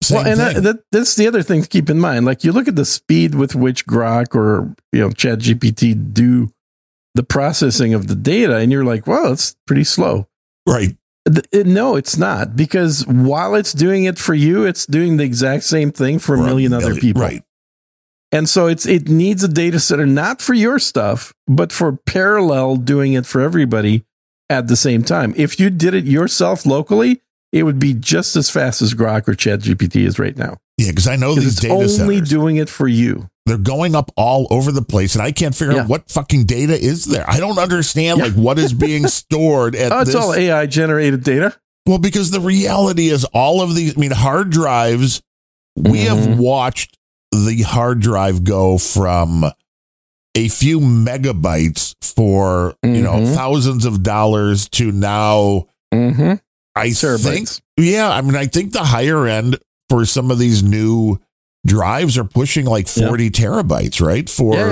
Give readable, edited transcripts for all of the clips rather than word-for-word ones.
Same thing. That's the other thing to keep in mind. Like, you look at the speed with which Grok or ChatGPT do the processing of the data, and you're like, well, it's pretty slow. Right. No, it's not, because while it's doing it for you, it's doing the exact same thing for a million other people. Right. And so it needs a data center, not for your stuff, but for parallel doing it for everybody at the same time. If you did it yourself locally, it would be just as fast as Grok or ChatGPT is right now. Yeah, because I know these data centers. It's only centers, doing it for you. They're going up all over the place, and I can't figure out what fucking data is there. I don't understand like what is being stored at it's all AI generated data. Well, because the reality is all of these, I mean, hard drives, we have watched the hard drive go from a few megabytes for, thousands of dollars to now, I think the higher end for some of these new drives are pushing like 40 terabytes, right?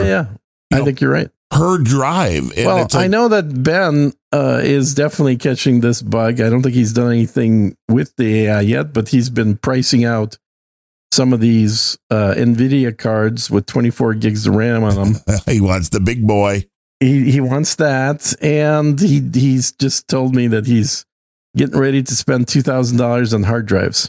I think you're right. Per drive. And I know that Ben is definitely catching this bug. I don't think he's done anything with the AI yet, but he's been pricing out some of these NVIDIA cards with 24 gigs of RAM on them. He wants the big boy. He wants that. And he's just told me that he's getting ready to spend $2,000 on hard drives.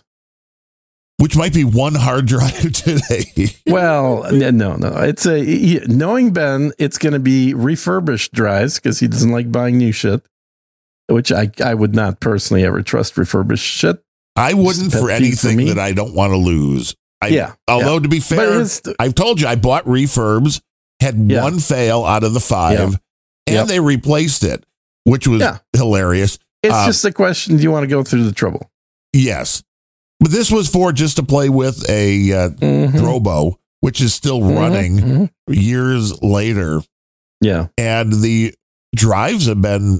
Which might be one hard drive today. Well, no. It's knowing Ben, it's going to be refurbished drives because he doesn't like buying new shit, which I would not personally ever trust refurbished shit. I wouldn't for anything that I don't want to lose. Although to be fair, I've told you I bought refurbs, had one fail out of the 5, and they replaced it, which was hilarious. It's just a question: do you want to go through the trouble? Yes. But this was for just to play with a Drobo, which is still running years later. Yeah. And the drives have been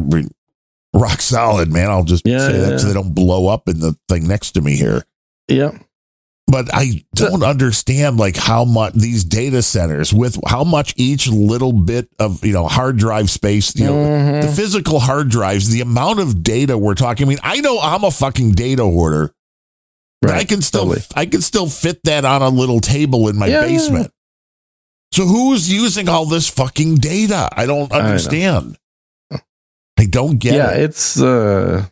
rock solid, man. I'll just say that so they don't blow up in the thing next to me here. Yeah. But I don't understand like how much these data centers with how much each little bit of, hard drive space, the physical hard drives, the amount of data we're talking. I mean, I know I'm a fucking data hoarder. Right. I can still fit that on a little table in my basement. So who's using all this fucking data? I don't understand. I don't get it.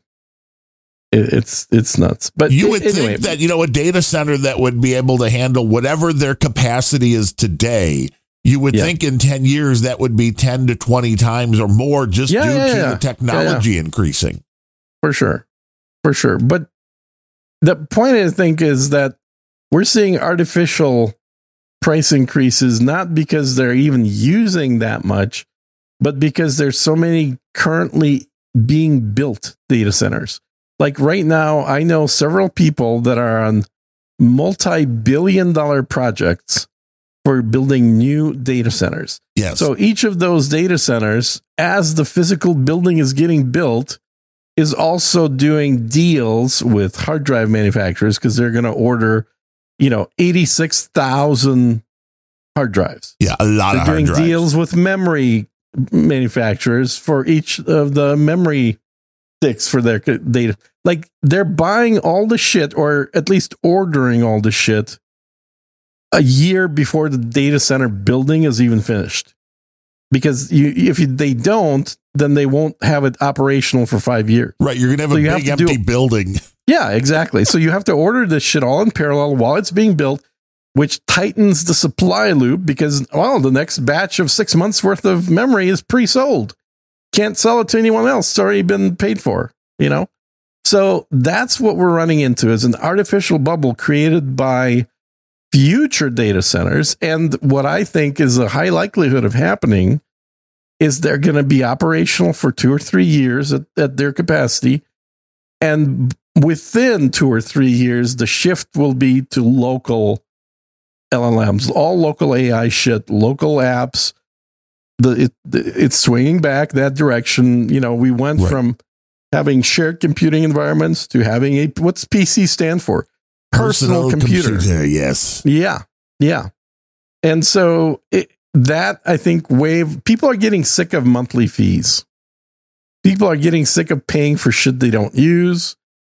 It's nuts. But you would think that, a data center that would be able to handle whatever their capacity is today, you would think in 10 years that would be 10 to 20 times or more just due to the technology increasing. For sure. But the point I think is that we're seeing artificial price increases, not because they're even using that much, but because there's so many currently being built data centers. Like right now, I know several people that are on multi-billion-dollar projects for building new data centers. Yes. So each of those data centers, as the physical building is getting built, is also doing deals with hard drive manufacturers because they're going to order, 86,000 hard drives. Yeah, a lot of hard drives. They're doing deals with memory manufacturers for each of the memory sticks for their data. Like, they're buying all the shit, or at least ordering all the shit, a year before the data center building is even finished. Because they don't, then they won't have it operational for 5 years. Right, you're going to have a big empty building. Yeah, exactly. So you have to order this shit all in parallel while it's being built, which tightens the supply loop because, the next batch of 6 months worth of memory is pre-sold. Can't sell it to anyone else. It's already been paid for, So that's what we're running into, is an artificial bubble created by future data centers. And what I think is a high likelihood of happening is they're going to be operational for 2 or 3 years at their capacity. And within 2 or 3 years, the shift will be to local LLMs, all local AI shit, local apps. It's swinging back that direction. We went from having shared computing environments to having what's PC stand for? Personal computer. Yes. Yeah. And so I think people are getting sick of monthly fees. People are getting sick of paying for shit they don't use.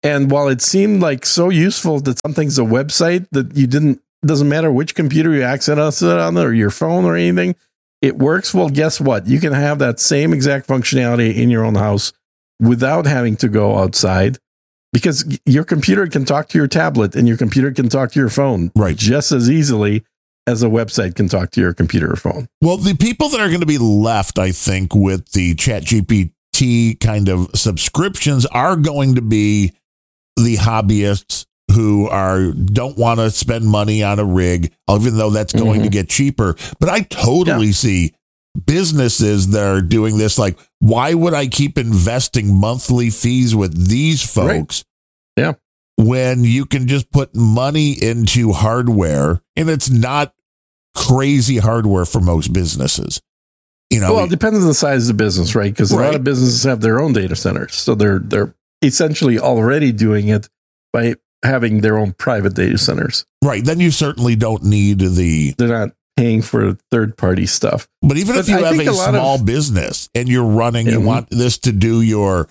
And while it seemed like so useful that something's a website that doesn't matter which computer you access it on or your phone or anything, it works. Well, guess what? You can have that same exact functionality in your own house without having to go outside, because your computer can talk to your tablet and your computer can talk to your phone just as easily as a website can talk to your computer or phone. Well, the people that are going to be left, I think, with the ChatGPT kind of subscriptions are going to be the hobbyists who don't want to spend money on a rig, even though that's going to get cheaper. But I totally see businesses that are doing this. Like, why would I keep investing monthly fees with these folks? Yeah. When you can just put money into hardware, and it's not crazy hardware for most businesses. Well, it depends on the size of the business, right? Because a lot of businesses have their own data centers. So they're essentially already doing it by having their own private data centers. Right. Then you certainly don't need they're not paying for third-party stuff. But even if you have a small business and you're running, you want this to do your,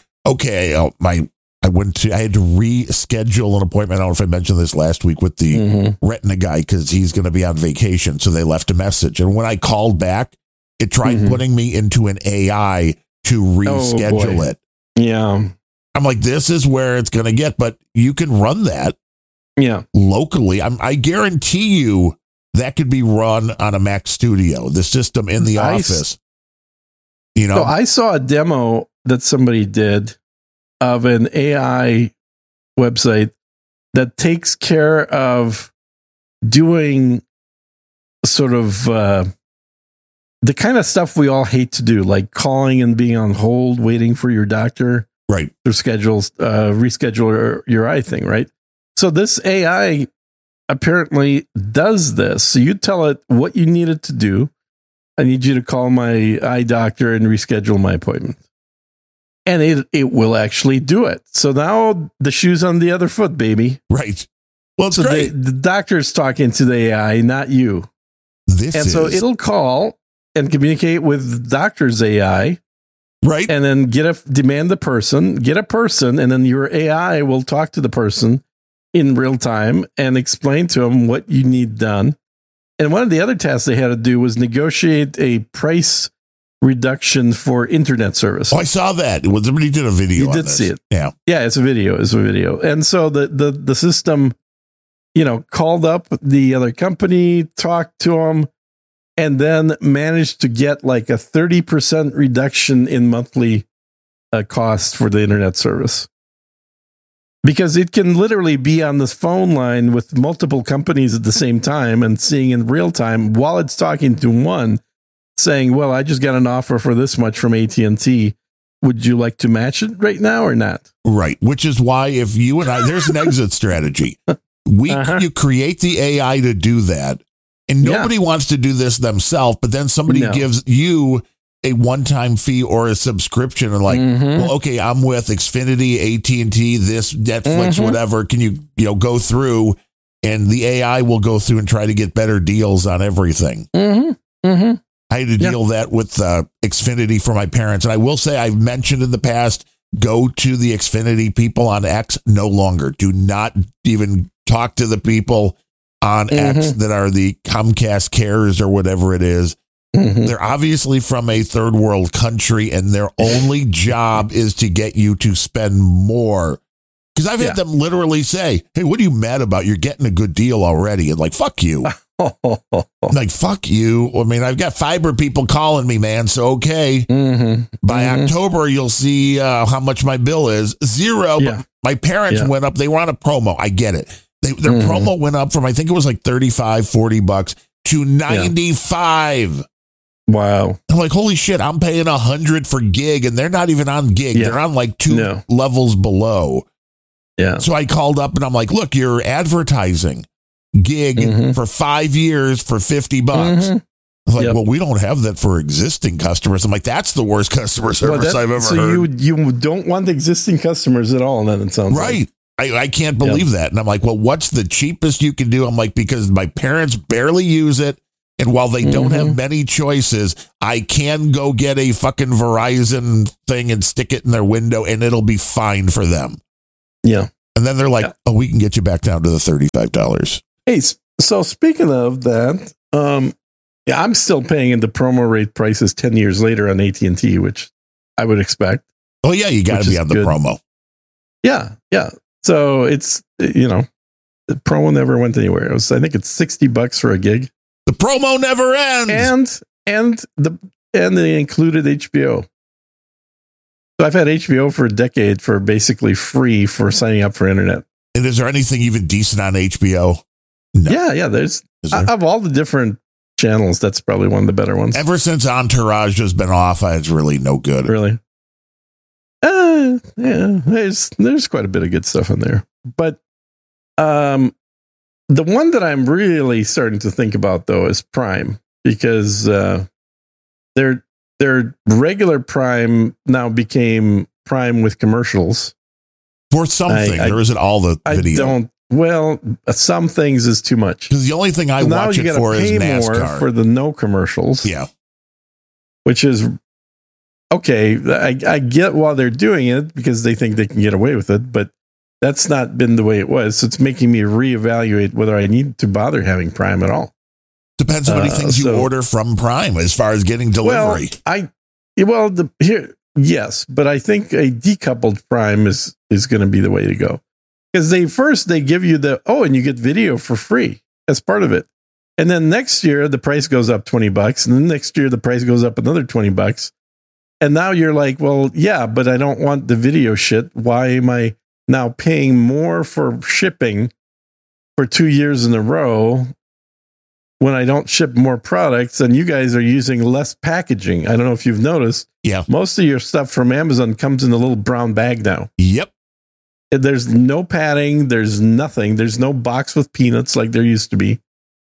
I had to reschedule an appointment. I don't know if I mentioned this last week with the retina guy, because he's going to be on vacation. So they left a message. And when I called back, it tried putting me into an AI to reschedule it. Yeah. I'm like, this is where it's going to get, but you can run that locally. I guarantee you that could be run on a Mac Studio, the system in the office. So I saw a demo that somebody did of an AI website that takes care of doing sort of the kind of stuff we all hate to do, like calling and being on hold, waiting for your doctor to reschedule your eye thing, right? So this AI apparently does this. So you tell it what you need it to do. I need you to call my eye doctor and reschedule my appointment. And it will actually do it. So now the shoe's on the other foot, baby. Right. Well, it's so great. The doctor's talking to the AI, not you. So it'll call and communicate with the doctor's AI. Right. And then get a person, and then your AI will talk to the person in real time and explain to them what you need done. And one of the other tasks they had to do was negotiate a price reduction for internet service. Oh, I saw that. Somebody did a video. You did see it. Yeah. Yeah, it's a video. And so the system, called up the other company, talked to them, and then managed to get like a 30% reduction in monthly cost for the internet service. Because it can literally be on this phone line with multiple companies at the same time and seeing in real time while it's talking to one, saying, well, I just got an offer for this much from AT&T. Would you like to match it right now or not? Right. Which is why if you and I, there's an exit strategy. You create the AI to do that. And nobody wants to do this themselves, but then somebody gives you a one-time fee or a subscription and like, well, okay, I'm with Xfinity, AT&T, this Netflix, whatever. Can you go through, and the AI will go through and try to get better deals on everything. I had to deal that with Xfinity for my parents. And I will say, I've mentioned in the past, go to the Xfinity people on X no longer. Do not even talk to the people on X that are the Comcast Cares or whatever it is. They're obviously from a third world country, and their only job is to get you to spend more. Because I've had them literally say, hey, what are you mad about? You're getting a good deal already. And like, fuck you. Like, fuck you. I mean, I've got fiber people calling me, man. So, okay. By October, you'll see how much my bill is. Zero. But my parents went up. They were on a promo. I get it. Their promo went up from, I think it was like $35-$40 to $95. Wow. I'm like, holy shit, I'm paying $100 for gig, and they're not even on gig. They're on like two levels below. Yeah. So I called up and I'm like, look, you're advertising gig for 5 years for $50. I was like, well, we don't have that for existing customers. I'm like, that's the worst customer service I've ever heard. So you don't want existing customers at all, then it sounds right. I can't believe that. And I'm like, well, what's the cheapest you can do? I'm like, because my parents barely use it. And while they don't have many choices, I can go get a fucking Verizon thing and stick it in their window, and it'll be fine for them. Yeah. And then they're like, oh, we can get you back down to the $35. Hey, so speaking of that, I'm still paying the promo rate prices 10 years later on AT&T, which I would expect. Oh, yeah, you got to be on the promo. Yeah. So it's, the promo never went anywhere. I think it's $60 for a gig. The promo never ends. And they included HBO. So I've had HBO for a decade for basically free for signing up for internet. And is there anything even decent on HBO? No. Yeah. There's of all the different channels, that's probably one of the better ones. Ever since Entourage has been off, it's really no good. Really? Yeah. There's quite a bit of good stuff in there. But the one that I'm really starting to think about though is Prime, because their regular Prime now became Prime with commercials for something. Or is it all the video? Some things is too much. Because the only thing I watch it for is NASCAR. More for the no commercials. Yeah. Which is okay. I get why they're doing it because they think they can get away with it, but that's not been the way it was. So it's making me reevaluate whether I need to bother having Prime at all. Depends on how many things you order from Prime as far as getting delivery. Yes, but I think a decoupled Prime is going to be the way to go. Because they give you and you get video for free as part of it. And then next year the price goes up $20, and then next year the price goes up another $20. And now you're like, well, yeah, but I don't want the video shit. Why am I now paying more for shipping for 2 years in a row when I don't ship more products and you guys are using less packaging? I don't know if you've noticed. Yeah. Most of your stuff from Amazon comes in a little brown bag now. Yep. There's no padding. There's nothing. There's no box with peanuts like there used to be.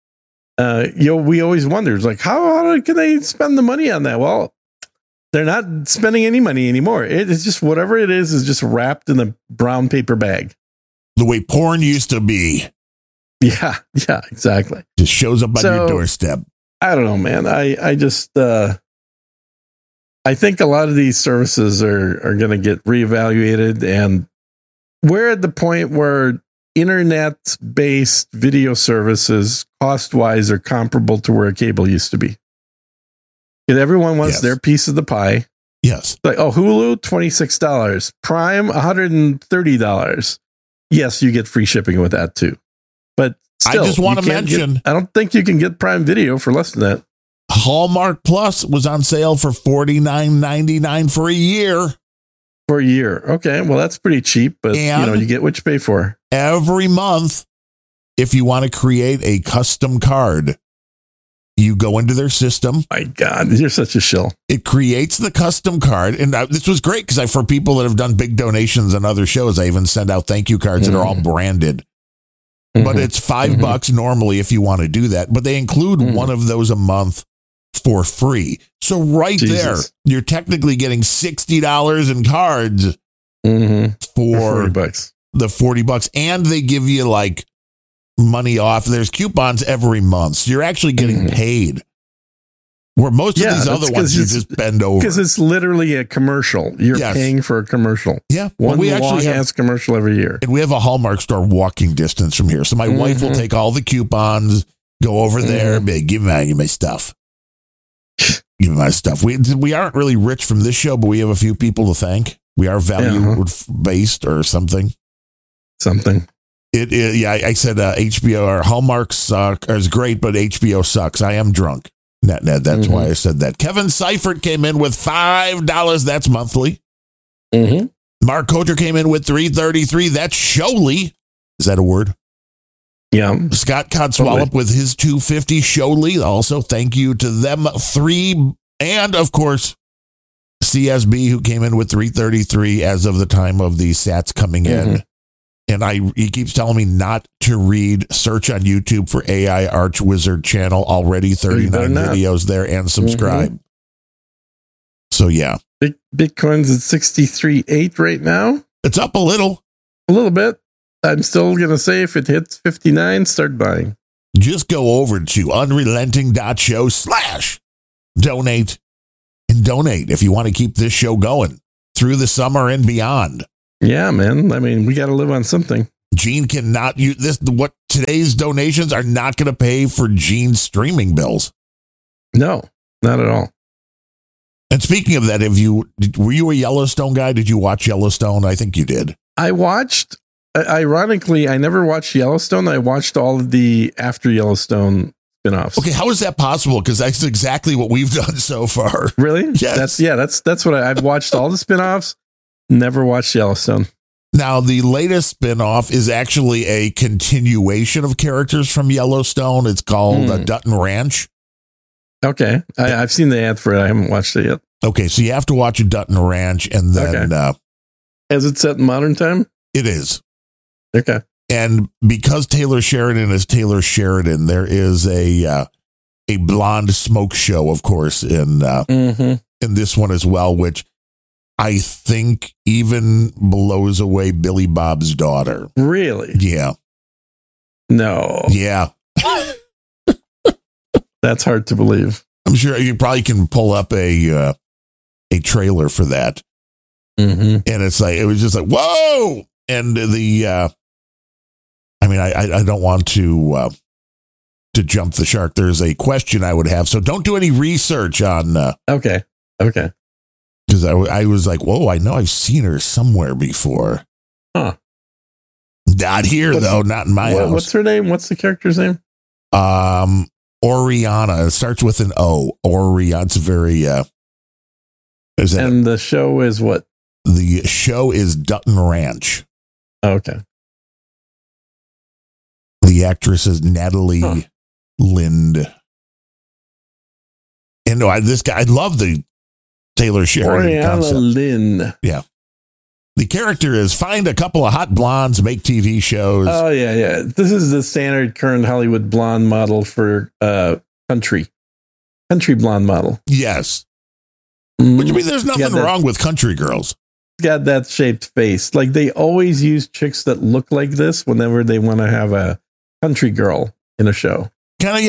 We always wondered, like, how can they spend the money on that? Well, they're not spending any money anymore. It's just whatever it is just wrapped in a brown paper bag. The way porn used to be. Yeah, exactly. Just shows up on your doorstep. I don't know, man. I just I think a lot of these services are going to get reevaluated, and we're at the point where internet-based video services, cost-wise, are comparable to where cable used to be. Because everyone wants their piece of the pie. Yes. Like, Hulu, $26. Prime, $130. Yes, you get free shipping with that too. But still, I just want to mention, I don't think you can get Prime Video for less than that. Hallmark Plus was on sale for $49.99 for a year. For a year. Okay, well, that's pretty cheap, but you get what you pay for. Every month, if you want to create a custom card, you go into their system. My God, you're such a shill. It creates the custom card. And this was great because for people that have done big donations on other shows, I even send out thank you cards that are all branded. But it's $5 normally if you want to do that. But they include one of those a month for free. So there, you're technically getting $60 in cards for $40. The $40. And they give you like money off. There's coupons every month. So you're actually getting paid. Where most of these other ones you just bend over. Because it's literally a commercial. You're paying for a commercial. Yeah. One long-ass commercial every year. And we have a Hallmark store walking distance from here. So my wife will take all the coupons, go over there, and be, give me my stuff. Give me my stuff. We aren't really rich from this show, but we have a few people to thank. We are value-based or something. I said HBO or Hallmark is great, but HBO sucks. I am drunk. Net. That's why I said that. Kevin Seifert came in with $5. That's monthly. Mark Coulter came in with $3.33. That's Showly. Is that a word? Yeah. Scott Codswallop with his $2.50. Showly. Also, thank you to them three. And, of course, CSB, who came in with $3.33 as of the time of the sats coming in. And he keeps telling me not to search on YouTube for AI Arch Wizard channel. Already 39 videos there, and subscribe. So, yeah. Bitcoin's at 63.8 right now. It's up a little. A little bit. I'm still going to say if it hits 59, start buying. Just go over to unrelenting.show/donate and donate if you want to keep this show going through the summer and beyond. Yeah, man. I mean, we got to live on something. Gene cannot use this. What today's donations are not going to pay for Gene's streaming bills. No, not at all. And speaking of that, were you a Yellowstone guy? Did you watch Yellowstone? I think you did. I watched. Ironically, I never watched Yellowstone. I watched all of the after Yellowstone spinoffs. Okay, how is that possible? Because that's exactly what we've done so far. Really? Yes. That's what I've watched all the spinoffs. Never watched Yellowstone. Now, the latest spinoff is actually a continuation of characters from Yellowstone. It's called Dutton Ranch. Okay, I've seen the ad for it. I haven't watched it yet. Okay, so you have to watch Dutton Ranch, and then is it set in modern time? It is. Okay. And because Taylor Sheridan is Taylor Sheridan, there is a blonde smoke show, of course, in this one as well, which I think even blows away Billy Bob's daughter. Really? Yeah. No. Yeah. That's hard to believe. I'm sure you probably can pull up a trailer for that. And it's like, it was just like, whoa. And I don't want to jump the shark. There's a question I would have. So don't do any research on. Okay. Because I was like, whoa, I know I've seen her somewhere before. Huh. Not here, though. Not in my house. What's her name? What's the character's name? Oriana. It starts with an O. Oriana. It's very. And the show is what? The show is Dutton Ranch. Oh, okay. The actress is Natalie Lind. And I love the Taylor Sheridan Oriana concept. Lynn. Yeah. The character is find a couple of hot blondes, make TV shows. Oh, yeah. This is the standard current Hollywood blonde model for country blonde model. Yes. Which, I mean, there's nothing wrong with country girls. Got that shaped face. Like, they always use chicks that look like this whenever they want to have a country girl in a show. Kind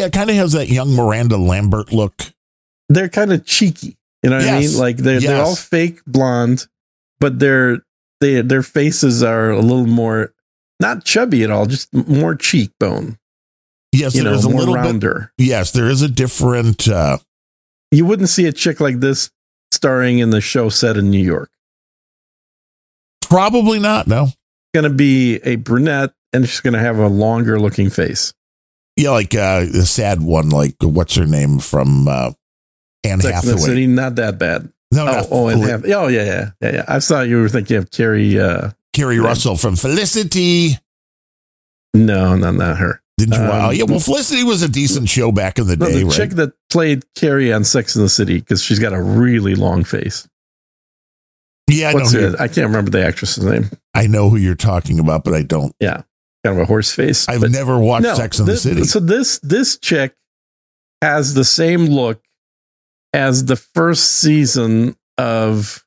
They're kind of cheeky. You know what I mean? Like, they're all fake blonde, but their faces are a little more, not chubby at all, just more cheekbone. Yes, there's a little rounder. Bit. Yes, there is a different. You wouldn't see a chick like this starring in the show set in New York. Probably not. No. Going to be a brunette, and she's going to have a longer looking face. Yeah, like the sad one, like what's her name from Anne Sex Hathaway. and the City, not that bad. No, yeah. I thought you were thinking of Carrie Russell from Felicity. No, not her. Didn't you? Well, Felicity was a decent show back in the day, the right? chick that played Carrie on Sex and the City, because she's got a really long face. Yeah, I can't remember the actress's name. I know who you're talking about, but I don't. Yeah, kind of a horse face. I've never watched Sex and the City. So this chick has the same look as the first season of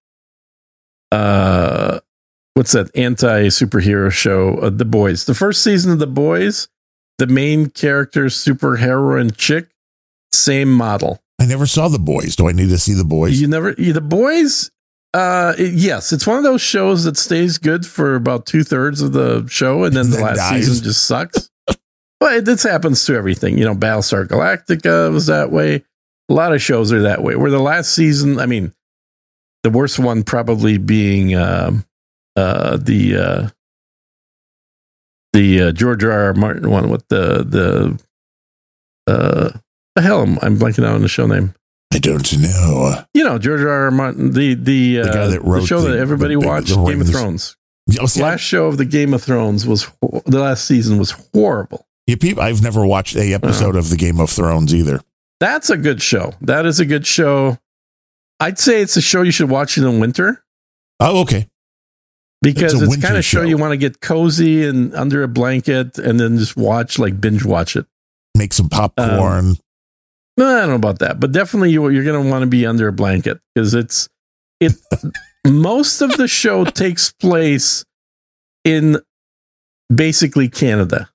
what's that anti-superhero show, The Boys. The first season of The Boys, the main character superheroine chick, same model. I never saw The Boys. Do I need to see The Boys? The Boys. Yes, it's one of those shows that stays good for about 2/3 of the show, and then the last season just sucks. But this happens to everything. You know, Battlestar Galactica was that way. A lot of shows are that way. Where the last season, I mean, the worst one probably being the George R.R. Martin one with the hell, I'm blanking out on the show name. I don't know. You know, George R.R. Martin, the guy that wrote the show that everybody watched, Game of Thrones. The last show of the Game of Thrones the last season was horrible. Yeah, I've never watched a episode of the Game of Thrones either. That's a good show. That is a good show. I'd say it's a show you should watch in the winter. Oh, okay. Because it's kind of show you want to get cozy and under a blanket and then just watch, like binge watch it. Make some popcorn. No, I don't know about that, but definitely you're going to want to be under a blanket because most of the show takes place in basically Canada.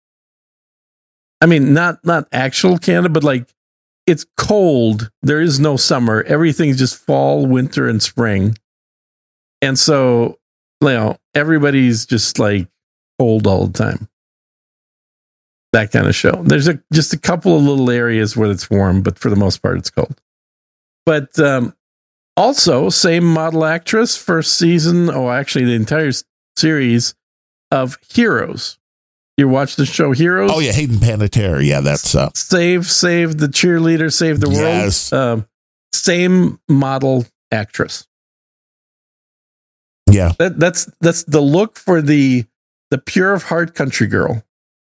I mean, not actual Canada, but like it's cold. There is no summer. Everything's just fall, winter, and spring. And so everybody's just like cold all the time. That kind of show. There's just a couple of little areas where it's warm, but for the most part, it's cold. But also, same model actress, first season, actually the entire series of Heroes. You watch the show Heroes? Oh, yeah, Hayden Panettiere. Yeah, that's... Save the cheerleader, save the world. Yes. Same model actress. Yeah. That's the look for the pure of heart country girl.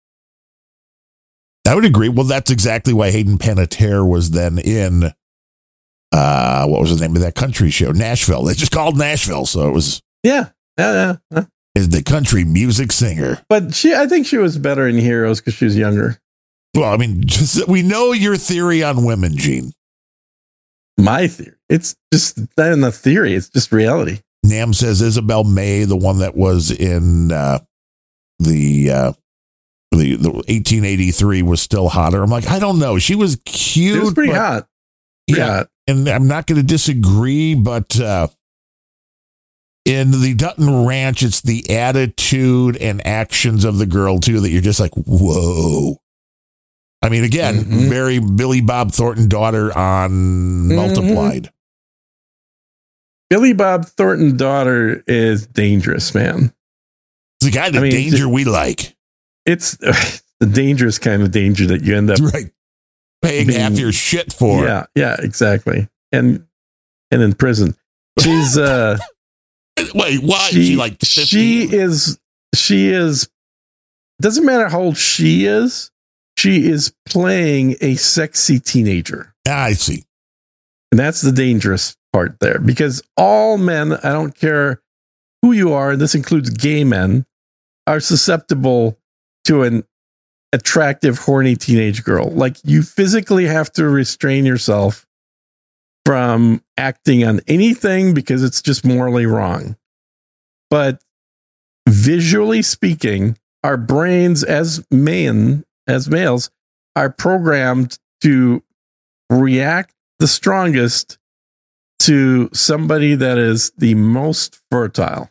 I would agree. Well, that's exactly why Hayden Panettiere was then in... what was the name of that country show? Nashville. They just called Nashville, so it was... Yeah. Is the country music singer. But I think she was better in Heroes because she was younger. Well, I mean, we know your theory on women, Gene. My theory. It's just not in the theory. It's just reality. Nam says Isabel May, the one that was in the 1883, was still hotter. I'm like, I don't know. She was cute. She was pretty hot. Yeah. And I'm not going to disagree, but in the Dutton Ranch, it's the attitude and actions of the girl, too, that you're just like, whoa. I mean, again, very Billy Bob Thornton daughter on Multiplied. Billy Bob Thornton daughter is dangerous, man. It's the kind of danger we like. It's the dangerous kind of danger that you end up paying half your shit for. Yeah, exactly. And in prison. She's wait, why? She like 15? She is doesn't matter how old she is playing a sexy teenager. I see. And that's the dangerous part there, because all men, I don't care who you are, and this includes gay men, are susceptible to an attractive, horny teenage girl. Like, you physically have to restrain yourself from acting on anything because it's just morally wrong. But visually speaking, our brains as males are programmed to react the strongest to somebody that is the most fertile.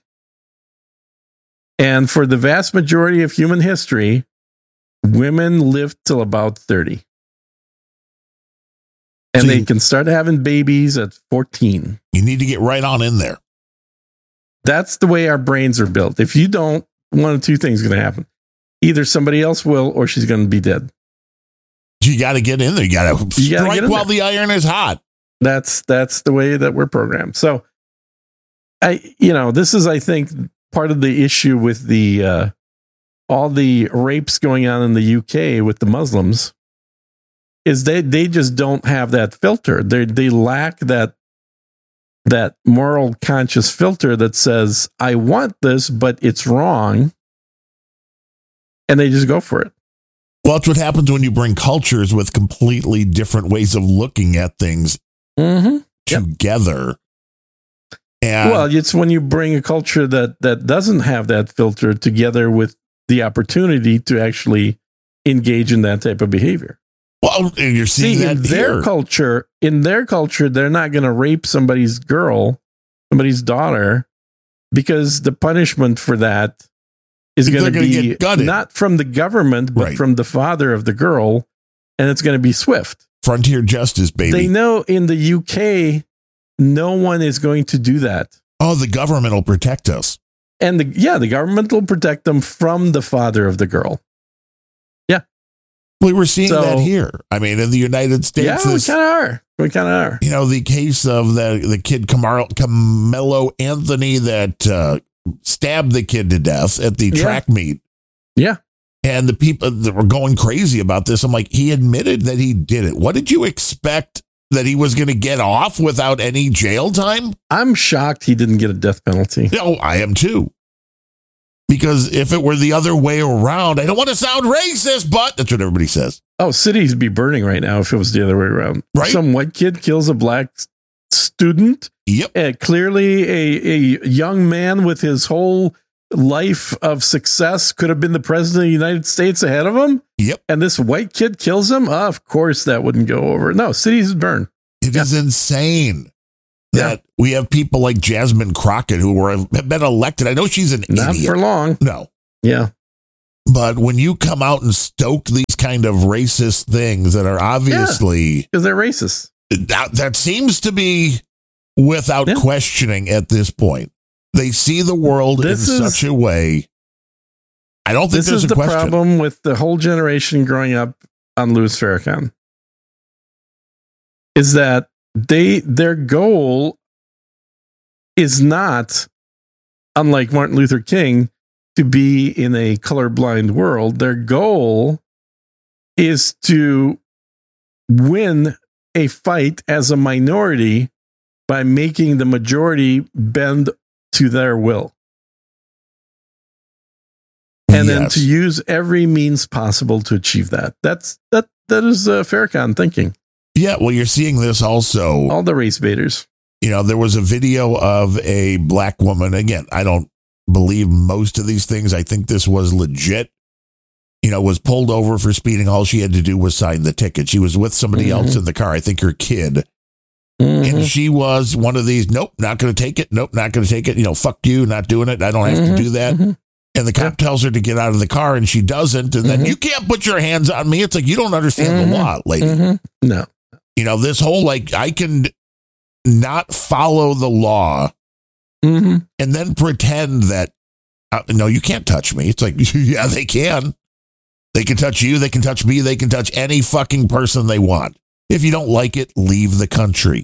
And for the vast majority of human history, women live till about 30. And they can start having babies at 14. You need to get right on in there. That's the way our brains are built. If you don't, one of two things is going to happen. Either somebody else will, or she's going to be dead. You got to get in there. You got to strike while the iron is hot. That's the way that we're programmed. So, this is, I think, part of the issue with the all the rapes going on in the UK with the Muslims is they just don't have that filter. They lack that moral conscious filter that says, I want this, but it's wrong. And they just go for it. Well, it's what happens when you bring cultures with completely different ways of looking at things together. And well, it's when you bring a culture that doesn't have that filter together with the opportunity to actually engage in that type of behavior. Well, and you're seeing that in their culture. In their culture, they're not going to rape somebody's girl, somebody's daughter, because the punishment for that is going to be not from the government, but from the father of the girl, and it's going to be swift. Frontier justice, baby. They know in the UK, no one is going to do that. Oh, the government will protect us. And the government will protect them from the father of the girl. Yeah. We were seeing that here. I mean, in the United States. Yeah, we kind of are. The case of the kid Carmelo Anthony that stabbed the kid to death at the track meet. Yeah. And the people that were going crazy about this, I'm like, he admitted that he did it. What did you expect? That he was going to get off without any jail time? I'm shocked he didn't get a death penalty. No, I am too. Because if it were the other way around, I don't want to sound racist, but that's what everybody says. Oh, cities would be burning right now if it was the other way around. Right? Some white kid kills a black student. Yep. Clearly a young man with his whole life of success could have been the president of the United States ahead of him. Yep. And this white kid kills him. Of course that wouldn't go over. No, cities would burn. It is insane. that we have people like Jasmine Crockett who have been elected. I know she's an Not idiot. for long. No. Yeah. But when you come out and stoke these kind of racist things that are obviously... Because they're racist. That seems to be without questioning at this point. They see the world in such a way. I don't think there's a question. This is the problem with the whole generation growing up on Louis Farrakhan. Is that their goal is not, unlike Martin Luther King, to be in a colorblind world. Their goal is to win a fight as a minority by making the majority bend to their will. And then to use every means possible to achieve that. That is Farrakhan thinking. Yeah, well, you're seeing this also. All the race baiters. There was a video of a black woman. Again, I don't believe most of these things. I think this was legit. Was pulled over for speeding. All she had to do was sign the ticket. She was with somebody else in the car. I think her kid. And she was one of these, nope, not going to take it. Nope, not going to take it. Fuck you, not doing it. I don't have to do that. And the cop tells her to get out of the car and she doesn't. And then you can't put your hands on me. It's like, you don't understand the law, lady. No. This whole, I can not follow the law and then pretend that, no, you can't touch me. It's like, yeah, they can. They can touch you. They can touch me. They can touch any fucking person they want. If you don't like it, leave the country.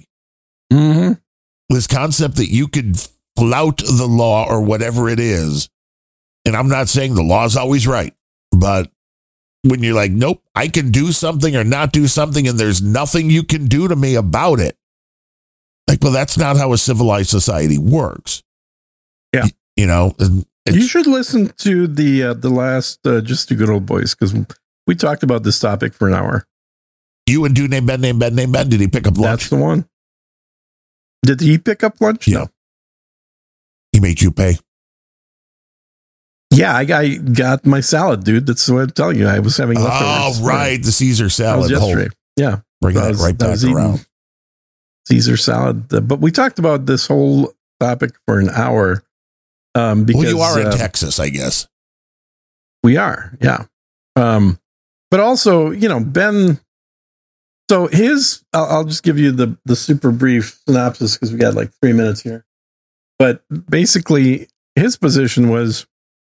This concept that you could flout the law or whatever it is. And I'm not saying the law is always right, but when you're like, nope, I can do something or not do something, and there's nothing you can do to me about it. Well, that's not how a civilized society works. Yeah. You should listen to the last Just Two Good Old Boys, because we talked about this topic for an hour. You and dude named Ben. Did he pick up lunch? That's the one. Did he pick up lunch? Yeah. No. He made you pay. Yeah, I got my salad, dude. That's what I'm telling you. I was having leftovers. Oh, right. The Caesar salad. That was yesterday. Yeah. Bring that right back around. Caesar salad. But we talked about this whole topic for an hour. Because you are in Texas, I guess. We are, yeah. But also, Ben. So I'll just give you the super brief synopsis because we got 3 minutes here. But basically, his position was,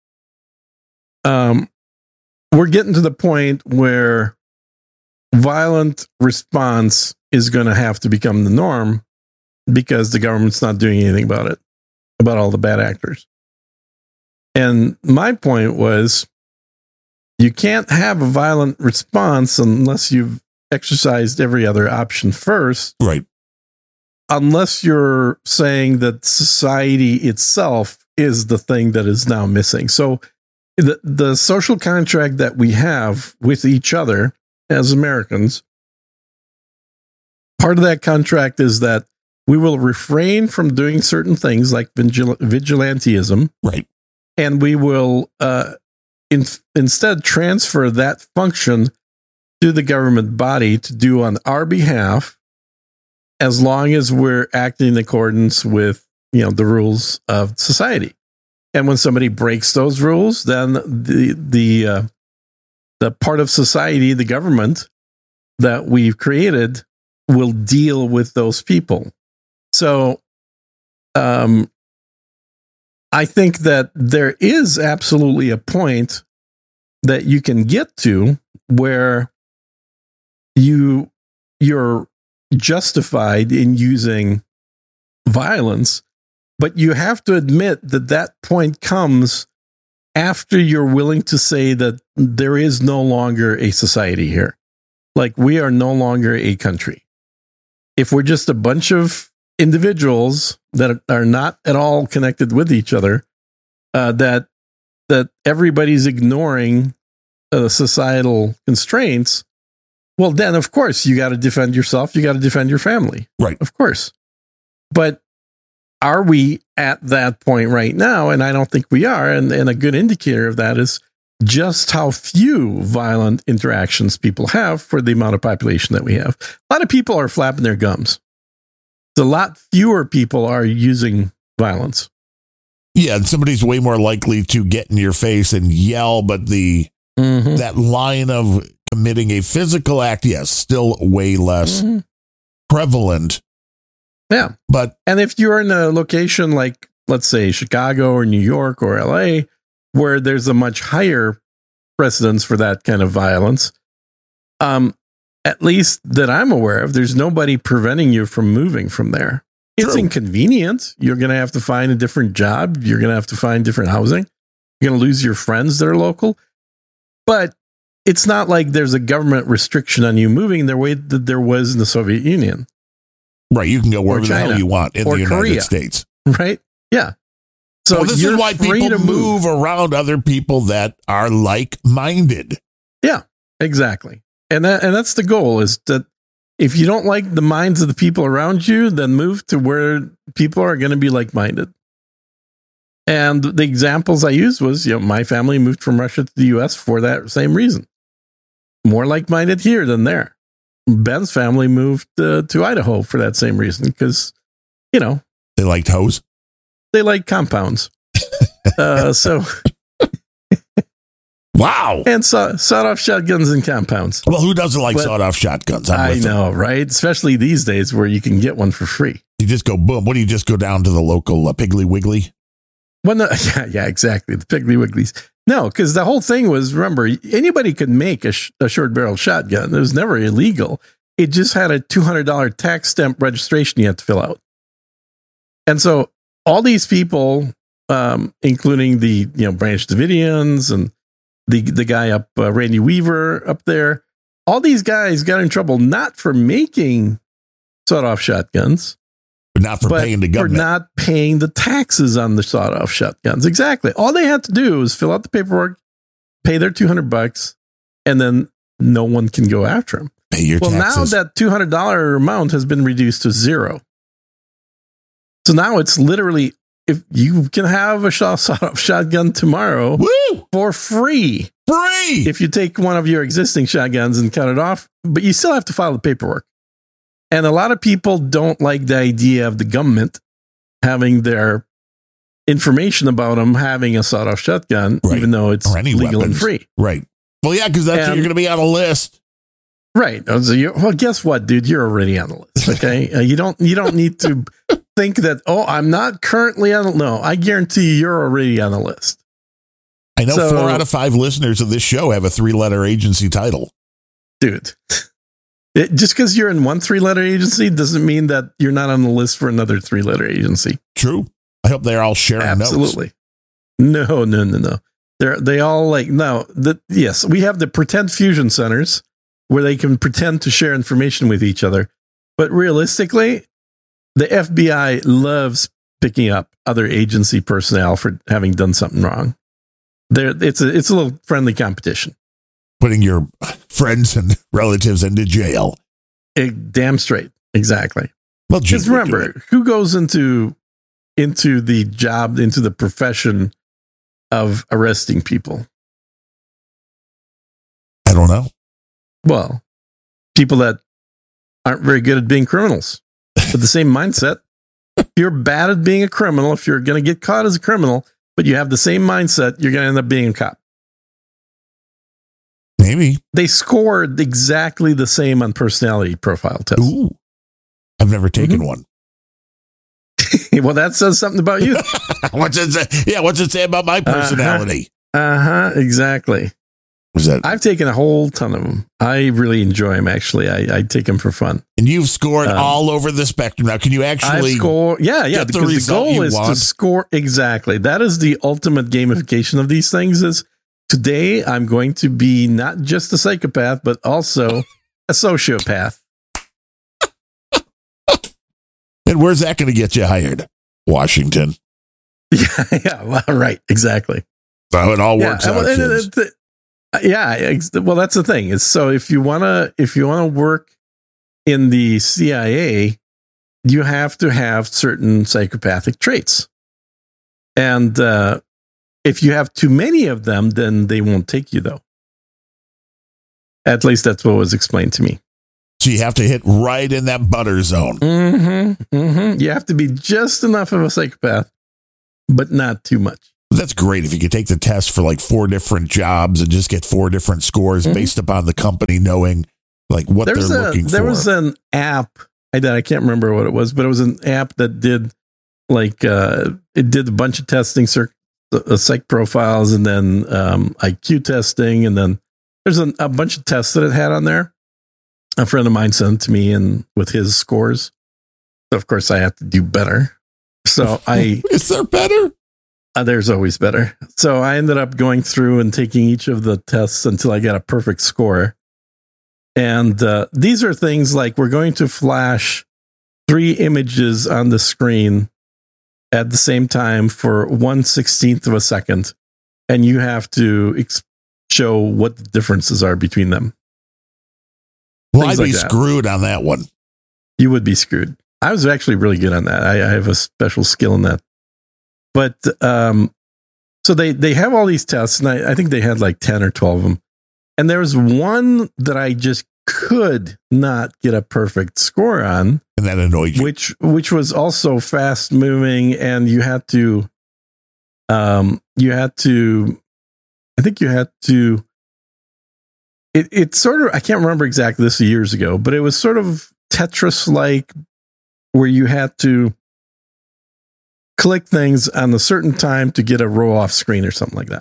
we're getting to the point where violent response is going to have to become the norm because the government's not doing anything about it, about all the bad actors. And my point was, you can't have a violent response unless you've exercised every other option first. Right. Unless you're saying that society itself is the thing that is now missing. So the social contract that we have with each other as Americans, part of that contract is that we will refrain from doing certain things like vigilantism. Right. And we will instead transfer that function to the government body to do on our behalf, as long as we're acting in accordance with the rules of society. And when somebody breaks those rules, then the part of society, the government that we've created, will deal with those people. So, I think that there is absolutely a point that you can get to where you're justified in using violence, but you have to admit that point comes after you're willing to say that there is no longer a society here. We are no longer a country. If we're just a bunch of individuals that are not at all connected with each other, that everybody's ignoring societal constraints, well, then, of course, you got to defend yourself. You got to defend your family. Right. Of course. But are we at that point right now? And I don't think we are. And a good indicator of that is just how few violent interactions people have for the amount of population that we have. A lot of people are flapping their gums. a lot fewer people are using violence. Yeah, and somebody's way more likely to get in your face and yell, but that line of committing a physical act, yes, still way less prevalent. Yeah. And if you're in a location like, let's say, Chicago or New York or LA, where there's a much higher precedence for that kind of violence, at least that I'm aware of, there's nobody preventing you from moving from there. It's inconvenient. You're going to have to find a different job. You're going to have to find different housing. You're going to lose your friends that are local. But it's not like there's a government restriction on you moving the way that there was in the Soviet Union. Right. You can go wherever the hell you want in the United Korea. States. Right? Yeah. So this is why people move around other people that are like-minded. Yeah, exactly. And that's the goal, is that if you don't like the minds of the people around you, then move to where people are going to be like-minded. And the examples I used was, my family moved from Russia to the U.S. for that same reason. More like-minded here than there. Ben's family moved to Idaho for that same reason, because, they liked hoes. They like compounds. So... Wow. And sawed-off shotguns and compounds. Well, who doesn't like sawed-off shotguns? I know, right? Especially these days where you can get one for free. You just go, boom. What do you just go down to the local Piggly Wiggly? Well, no, yeah, exactly. The Piggly Wigglies. No, because the whole thing was, remember, anybody could make a short-barrel shotgun. It was never illegal. It just had a $200 tax stamp registration you had to fill out. And so all these people, including the Branch Davidians and the guy up, Randy Weaver up there, all these guys got in trouble not for making sawed-off shotguns, but paying the government, for not paying the taxes on the sawed-off shotguns. Exactly. All they had to do was fill out the paperwork, pay their $200, and then no one can go after them. Pay your taxes. Now that $200 amount has been reduced to zero. So now it's literally, if you can have a sawed-off shotgun tomorrow, woo, for free. If you take one of your existing shotguns and cut it off, but you still have to file the paperwork. And a lot of people don't like the idea of the government having their information about them having a sawed-off shotgun, even though it's legal and free. Right. Well, yeah, because you're going to be on a list. Right. Well, guess what, dude? You're already on the list. Okay. You don't need to think that, I'm not currently on the list. No, I guarantee you're already on the list. I know 4 out of 5 listeners of this show have a 3-letter agency title. Dude, just because you're in one 3-letter agency doesn't mean that you're not on the list for another 3-letter agency. True. I hope they're all sharing Absolutely. Notes. No. They all yes, we have the pretend fusion centers where they can pretend to share information with each other. But realistically, the FBI loves picking up other agency personnel for having done something wrong. It's a little friendly competition. Putting your friends and relatives into jail. Damn straight. Exactly. Well, just remember, who goes into the job, into the profession of arresting people? I don't know. Well, people that aren't very good at being criminals. With the same mindset. If you're bad at being a criminal, if you're going to get caught as a criminal, but you have the same mindset, you're going to end up being a cop. Maybe. They scored exactly the same on personality profile tests. Ooh. I've never taken one. Well, that says something about you. What's it say? Yeah, what's it say about my personality? Exactly. I've taken a whole ton of them. I really enjoy them, actually. I take them for fun. And you've scored all over the spectrum. Now, can you actually get because the goal is to score. Exactly. That is the ultimate gamification of these things is today I'm going to be not just a psychopath, but also a sociopath. And where's that going to get you hired? Washington. Yeah, right. Exactly. So it all works out. Well, that's the thing. Is so if you wanna work in the CIA, you have to have certain psychopathic traits, and if you have too many of them, then they won't take you. Though, at least that's what was explained to me. So you have to hit right in that butter zone. You have to be just enough of a psychopath, but not too much. That's great if you could take the test for like 4 different jobs and just get 4 different scores based upon the company knowing like what they're looking for. There was an app I can't remember what it was, but it was an app that did like it did a bunch of testing, psych profiles, and then IQ testing, and then there's a bunch of tests that it had on there. A friend of mine sent it to me, and with his scores, so of course I have to do better. So is there better? There's always better. So I ended up going through and taking each of the tests until I got a perfect score. And these are things like we're going to flash 3 images on the screen at the same time for 1/16 of a second, and you have to show what the differences are between them. Well, I'd be screwed on that one. You would be screwed. I was actually really good on that. I have a special skill in that. But so they have all these tests, and I think they had like 10 or 12 of them. And there was one that I just could not get a perfect score on. And that annoyed you. Which was also fast moving, and you had to it sort of, I can't remember exactly, this years ago, but it was sort of Tetris like, where you had to click things on a certain time to get a row off screen or something like that.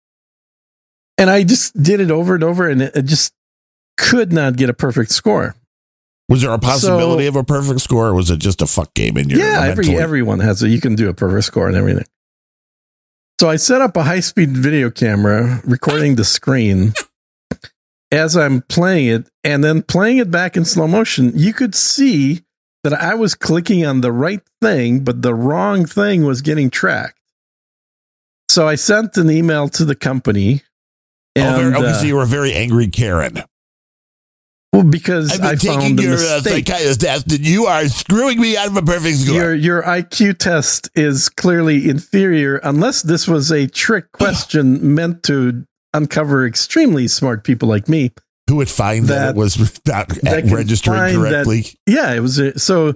And I just did it over and over, and it just could not get a perfect score. Was there a possibility of a perfect score, or was it just a fuck game in your? Yeah, everyone has it. You can do a perfect score and everything. So I set up a high-speed video camera recording the screen as I'm playing it, and then playing it back in slow motion. You could see that I was clicking on the right thing, but the wrong thing was getting tracked. So I sent an email to the company. And, so you were a very angry Karen. Well, because I found your psychiatrist test, and you are screwing me out of a perfect score. Your IQ test is clearly inferior, unless this was a trick question meant to uncover extremely smart people like me, who would find that it was not registered correctly. It was so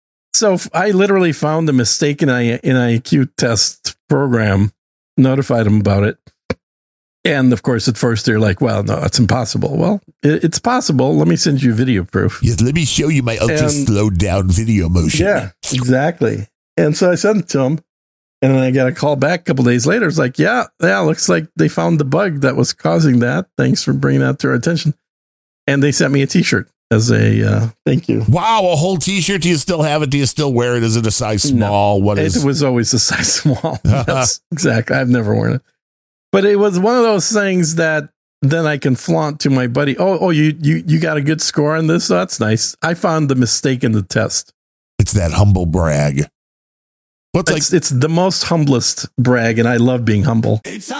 I literally found a mistake in an IQ test program, notified them about it. And of course, at first they're like, well, no, it's impossible. Well, it's possible. Let me send you video proof. Yes, let me show you my ultra slowed down video motion. Yeah, exactly. And so I sent it to them. And then I got a call back a couple days later. It's like, yeah, looks like they found the bug that was causing that. Thanks for bringing that to our attention. And they sent me a T-shirt as a thank you. Wow, a whole T-shirt? Do you still have it? Do you still wear it? Is it a size small? No, it was always a size small. That's exactly. I've never worn it. But it was one of those things that then I can flaunt to my buddy. Oh, you got a good score on this? Oh, that's nice. I found the mistake in the test. It's that humble brag. It's the most humblest brag, and I love being humble. It's